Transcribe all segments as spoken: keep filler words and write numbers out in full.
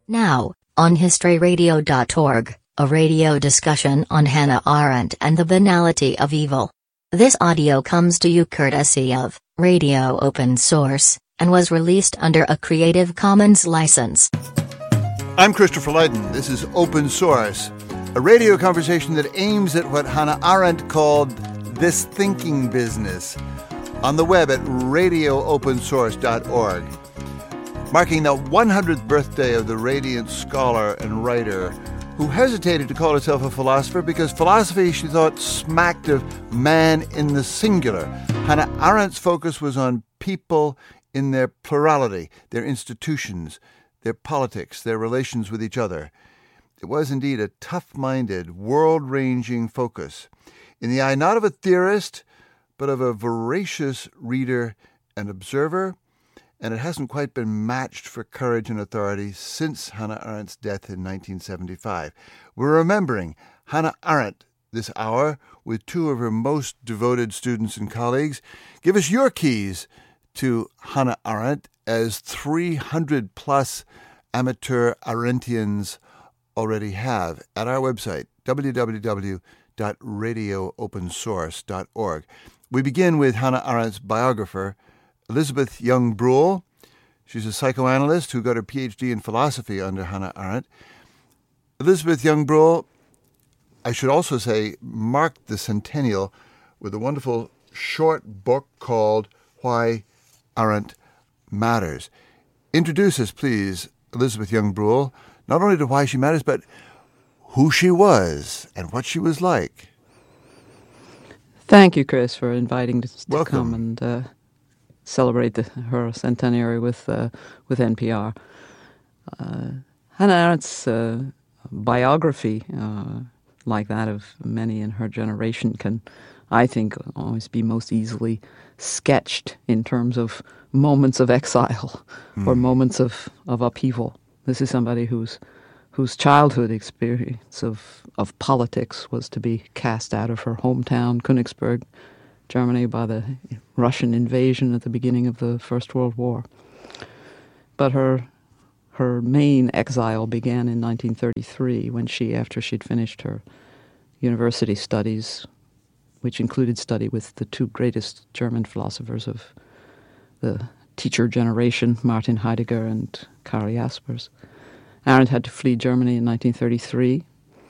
Now, on history radio dot org, a radio discussion on Hannah Arendt and the banality of evil. This audio comes to you courtesy of Radio Open Source, and was released under a Creative Commons license. I'm Christopher Lydon. This is Open Source, a radio conversation that aims at what Hannah Arendt called this thinking business, on the web at radio open source dot org. Marking the one hundredth birthday of the radiant scholar and writer who hesitated to call herself a philosopher because philosophy, she thought, smacked of man in the singular. Hannah Arendt's focus was on people in their plurality, their institutions, their politics, their relations with each other. It was indeed a tough-minded, world-ranging focus, in the eye not of a theorist, but of a voracious reader and observer, and it hasn't quite been matched for courage and authority since Hannah Arendt's death in nineteen seventy-five. We're remembering Hannah Arendt this hour with two of her most devoted students and colleagues. Give us your keys to Hannah Arendt, as three hundred plus amateur Arendtians already have, at our website, w w w dot radio open source dot org. We begin with Hannah Arendt's biographer, Elizabeth Young-Bruhl. She's a psychoanalyst who got her P H D in philosophy under Hannah Arendt. Elizabeth Young-Bruhl, I should also say, marked the centennial with a wonderful short book called Why Arendt Matters. Introduce us, please, Elizabeth Young-Bruhl, not only to why she matters, but who she was and what she was like. Thank you, Chris, for inviting us to Welcome. come and uh, celebrate the, her centenary with uh, with N P R. Uh, Hannah Arendt's uh, biography, uh, like that of many in her generation, can, I think, always be most easily sketched in terms of moments of exile mm. or moments of, of upheaval. This is somebody whose whose childhood experience of, of politics was to be cast out of her hometown, Königsberg, Germany, by the Russian invasion at the beginning of the First World War. But her her main exile began in nineteen thirty-three, when she, after she'd finished her university studies, which included study with the two greatest German philosophers of the teacher generation, Martin Heidegger and Karl Jaspers. Arendt had to flee Germany in nineteen thirty-three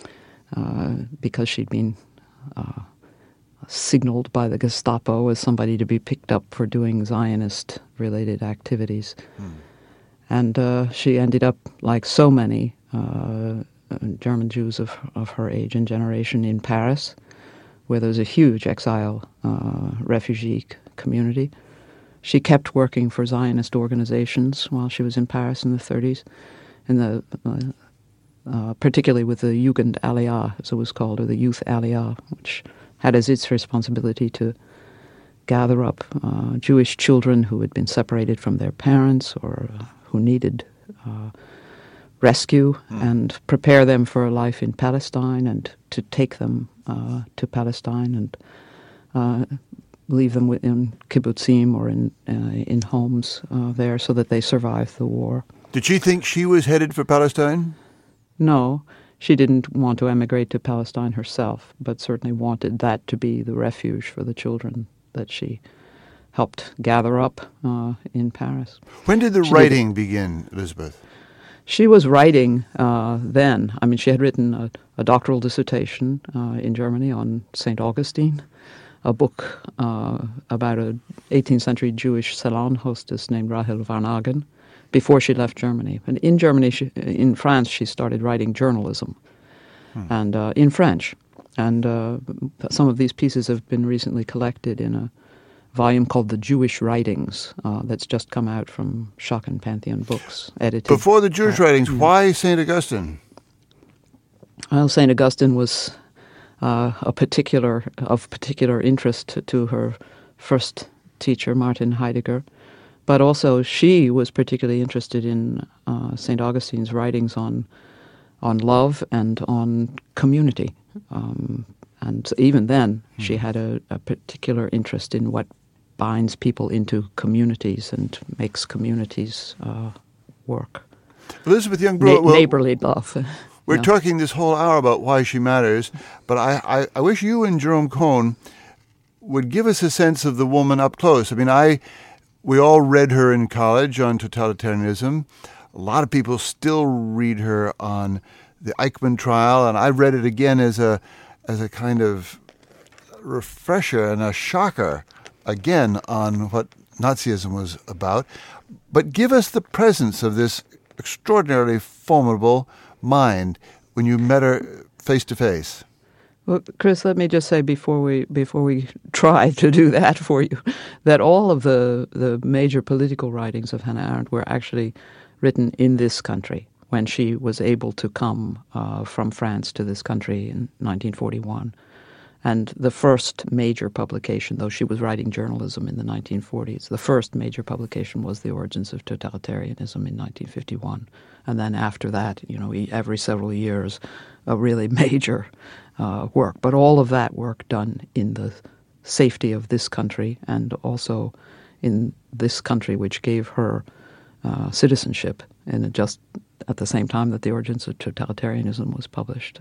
uh, because she'd been uh, signaled by the Gestapo as somebody to be picked up for doing Zionist-related activities. Mm. And uh, she ended up, like so many uh, German Jews of, of her age and generation, in Paris, where there was a huge exile uh, refugee c- community. She kept working for Zionist organizations while she was in Paris in the thirties, in the uh, uh, particularly with the Jugend Aliyah, as it was called, or the Youth Aliyah, which had as its responsibility to gather up uh, Jewish children who had been separated from their parents or uh, who needed uh, rescue mm. and prepare them for a life in Palestine, and to take them uh, to Palestine and uh, leave them in kibbutzim or in uh, in homes uh, there so that they survive the war. Did she think she was headed for Palestine? No, she didn't want to emigrate to Palestine herself, but certainly wanted that to be the refuge for the children that she helped gather up uh, in Paris. When did the she writing did, begin, Elizabeth? She was writing uh, then. I mean, she had written a, a doctoral dissertation uh, in Germany on Saint Augustine, a book uh, about an eighteenth century Jewish salon hostess named Rahel Varnhagen, before she left Germany. And in Germany, she, in France, she started writing journalism, hmm. and uh, in French. And uh, some of these pieces have been recently collected in a volume called The Jewish Writings uh, that's just come out from Schock and Pantheon Books, edited. Before the Jewish uh, Writings, mm. why Saint Augustine? Well, Saint Augustine was uh, a particular of particular interest to, to her first teacher, Martin Heidegger. But also she was particularly interested in uh, Saint Augustine's writings on on love and on community. Um, and even then, mm. she had a, a particular interest in what binds people into communities and makes communities uh, work. Elizabeth Youngblood, Na- well, neighborly love. we're Yeah. talking this whole hour about why she matters, but I, I, I wish you and Jerome Cohen would give us a sense of the woman up close. I mean, I we all read her in college on totalitarianism. A lot of people still read her on the Eichmann trial, and I read it again as a as a kind of refresher and a shocker again on what Nazism was about. But give us the presence of this extraordinarily formidable mind when you met her face to face. Well, Chris, let me just say before we before we try to do that for you, that all of the, the major political writings of Hannah Arendt were actually written in this country when she was able to come uh, from France to this country in nineteen forty-one. And the first major publication, though she was writing journalism in the nineteen forties, the first major publication was The Origins of Totalitarianism in nineteen fifty-one. And then after that, you know, every several years, a really major uh, work. But all of that work done in the safety of this country and also in this country which gave her uh, citizenship, and just at the same time that The Origins of Totalitarianism was published.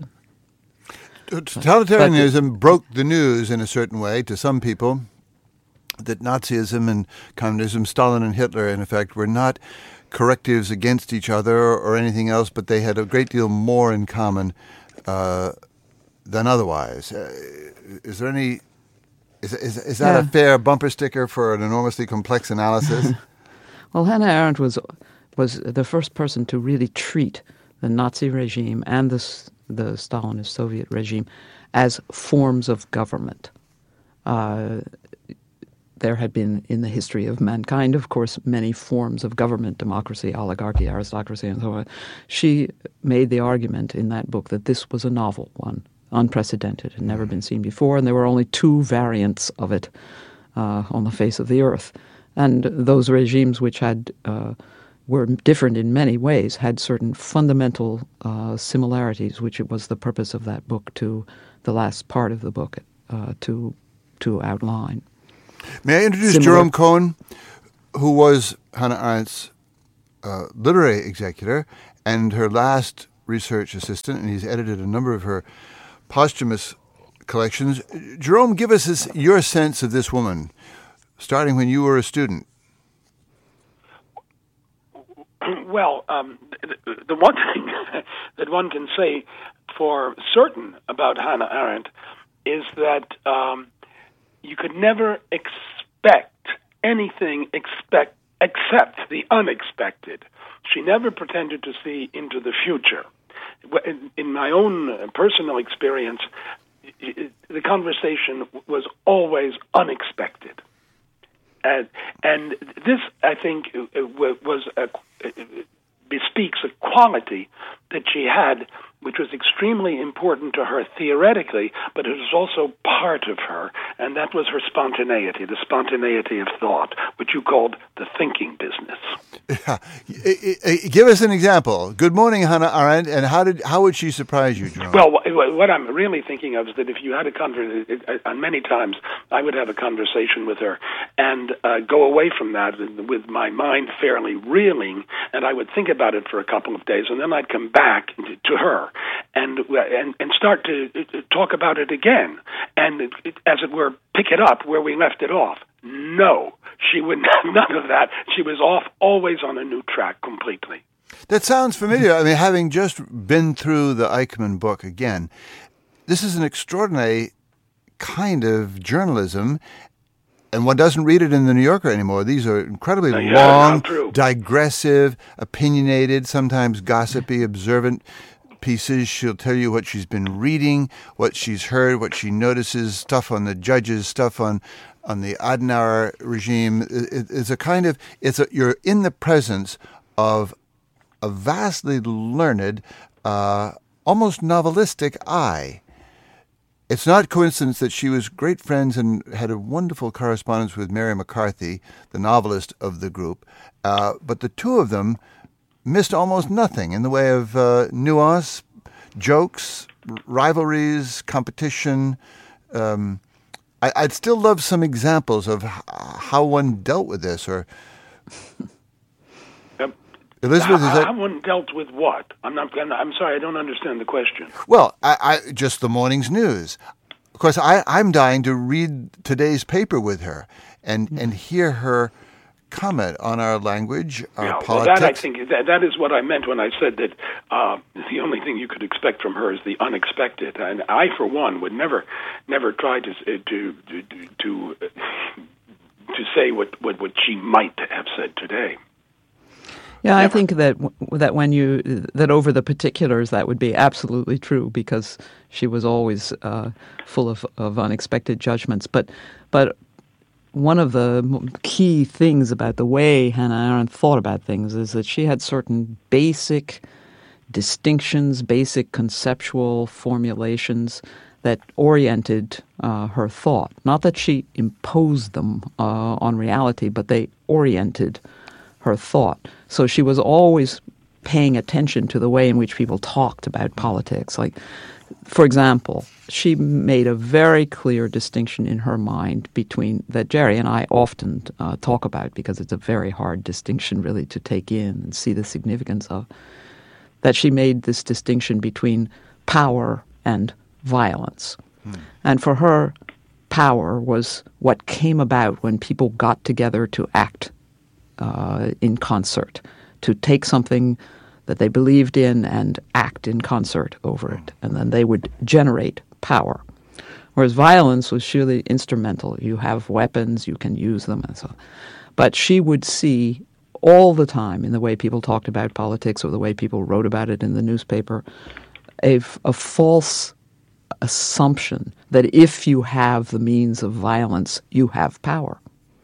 Totalitarianism but, broke the news in a certain way to some people that Nazism and communism, Stalin and Hitler, in effect, were not correctives against each other or anything else, but they had a great deal more in common uh, than otherwise. Uh, is there any... Is, is, is that yeah. a fair bumper sticker for an enormously complex analysis? Well, Hannah Arendt was was the first person to really treat the Nazi regime and the, the Stalinist Soviet regime as forms of government. Uh, there had been, in the history of mankind, of course, many forms of government, democracy, oligarchy, aristocracy, and so on. She made the argument in that book that this was a novel one, unprecedented, had never been seen before, and there were only two variants of it uh, on the face of the earth. And those regimes which had uh, were different in many ways had certain fundamental uh, similarities, which it was the purpose of that book to the last part of the book uh, to to outline. May I introduce Similar. Jerome Cohen, who was Hannah Arendt's uh, literary executor and her last research assistant, and he's edited a number of her posthumous collections. Jerome, give us this, your sense of this woman, starting when you were a student. Well, um, the, the one thing that one can say for certain about Hannah Arendt is that um, you could never expect anything expect, except the unexpected. She never pretended to see into the future. In, in my own personal experience, the conversation was always unexpected. And, and this, I think, was a, bespeaks a quality that she had, which was extremely important to her theoretically, but it was also part of her, and that was her spontaneity, the spontaneity of thought, which you called the thinking business. Yeah. Give us an example. Good morning, Hannah Arendt, and how did how would she surprise you, Jerome? Well, what I'm really thinking of is that if you had a conversation, on many times I would have a conversation with her and uh, go away from that with my mind fairly reeling, and I would think about it for a couple of days, and then I'd come back to her and and, and start to talk about it again, and as it were, pick it up where we left it off. No, she would none of that. She was off, always on a new track completely. That sounds familiar. I mean, having just been through the Eichmann book again, this is an extraordinary kind of journalism, and one doesn't read it in the New Yorker anymore. These are incredibly uh, yeah, long, digressive, opinionated, sometimes gossipy, observant pieces. She'll tell you what she's been reading, what she's heard, what she notices, stuff on the judges, stuff on on the Adenauer regime. It, it's a kind of, it's a, you're in the presence of a vastly learned, uh, almost novelistic eye. It's not coincidence that she was great friends and had a wonderful correspondence with Mary McCarthy, the novelist of the group. Uh, but the two of them missed almost nothing in the way of uh, nuance, jokes, rivalries, competition. Um, I, I'd still love some examples of h- how one dealt with this. Or um, Elizabeth, how, is that... how one dealt with what? I'm not. I'm sorry, I don't understand the question. Well, I, I just the morning's news. Of course, I, I'm dying to read today's paper with her and, and hear her comment on our language, our yeah, politics. Well, that I think that that is what I meant when I said that uh, the only thing you could expect from her is the unexpected. And I, for one, would never, never try to to to to, to say what, what, what she might have said today. Yeah, Never. I think that that when you that over the particulars, that would be absolutely true because she was always uh, full of, of unexpected judgments. But but. One of the key things about the way Hannah Arendt thought about things is that she had certain basic distinctions, basic conceptual formulations that oriented uh, her thought. Not that she imposed them uh, on reality, but they oriented her thought. So she was always paying attention to the way in which people talked about politics. Like, for example, she made a very clear distinction in her mind between that Jerry and I often uh, talk about because it's a very hard distinction really to take in and see the significance of, that she made this distinction between power and violence. Hmm. And for her, power was what came about when people got together to act uh, in concert, to take something that they believed in and act in concert over it. And then they would generate power. Whereas violence was surely instrumental. You have weapons, you can use them, and so on. But she would see all the time in the way people talked about politics or the way people wrote about it in the newspaper, a, a false assumption that if you have the means of violence, you have power.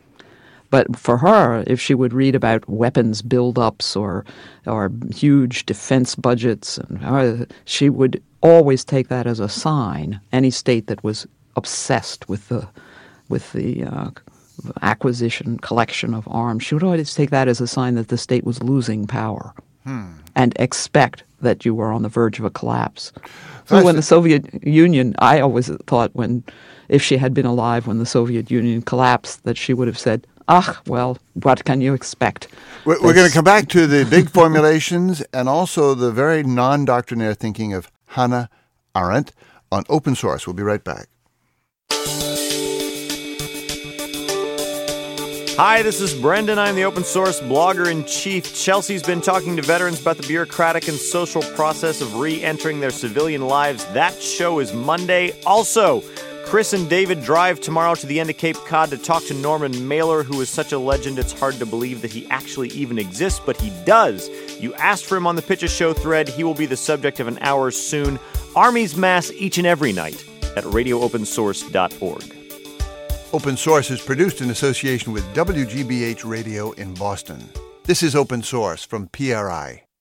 But for her, if she would read about weapons buildups or or huge defense budgets, and uh, she would always take that as a sign. Any state that was obsessed with the with the uh, acquisition, collection of arms, she would always take that as a sign that the state was losing power, hmm. and expect that you were on the verge of a collapse. So when the Soviet Union, I always thought when, if she had been alive when the Soviet Union collapsed, that she would have said, ah, well, what can you expect? We're, we're going to come back to the big formulations and also the very non-doctrinaire thinking of Hannah Arendt on Open Source. We'll be right back. Hi, this is Brendan. I'm the Open Source blogger-in-chief. Chelsea's been talking to veterans about the bureaucratic and social process of re-entering their civilian lives. That show is Monday. Also, Chris and David drive tomorrow to the end of Cape Cod to talk to Norman Mailer, who is such a legend it's hard to believe that he actually even exists, but he does. You asked for him on the Pitch a Show thread. He will be the subject of an hour soon. Armies mass each and every night at radio open source dot org. Open Source is produced in association with W G B H Radio in Boston. This is Open Source from P R I.